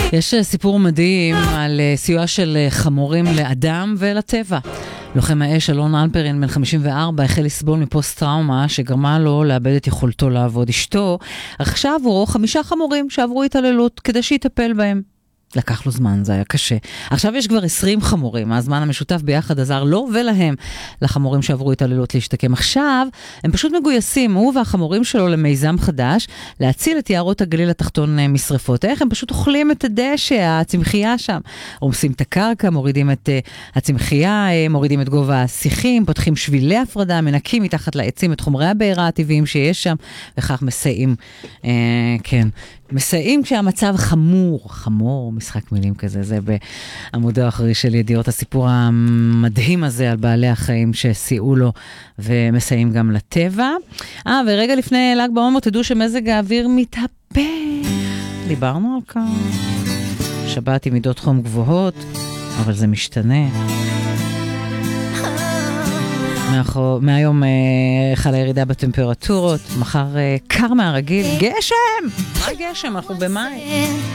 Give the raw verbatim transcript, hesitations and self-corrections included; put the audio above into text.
יש סיפור מדהים על סיוע של חמורים לאדם ולטבע. לוחם האש אלון אלפרין, בן חמישים וארבע, החל לסבול מפוסט-טראומה שגרמה לו לאבד את יכולתו לעבוד. אשתו רכשה עבורו חמישה חמורים שעברו התעללות כדי שיטפל בהם. לקח לו זמן, זה היה קשה. עכשיו יש כבר עשרים חמורים, הזמן המשותף ביחד עזר לו ולהם, לחמורים שעברו התעללות להשתקם. עכשיו הם פשוט מגויסים, הוא והחמורים שלו, למיזם חדש, להציל את יערות הגליל התחתון משריפות. איך? הם פשוט אוכלים את הדשא, הצמחייה שם. רומסים את הקרקע, מורידים את uh, הצמחייה, מורידים את גובה השיחים, פותחים שבילי הפרדה, מנקים מתחת לעצים את חומרי הבעירה הטבעיים שיש שם, וכך מסייעים, uh, כן, מסייעים כשהמצב חמור, חמור, משחק מילים כזה, זה בעמוד האחרי של ידיעות, הסיפור המדהים הזה על בעלי החיים שסייעו לו ומסייעים גם לטבע. אה, ורגע לפני ל"ג בעומר, תדעו שמזג האוויר מתהפך. דיברנו על כך. שבת עם מידות חום גבוהות, אבל זה משתנה. מהיום חלה ירידה בטמפרטורות, מחר קר מהרגיל, גשם! מה גשם? אנחנו במאי.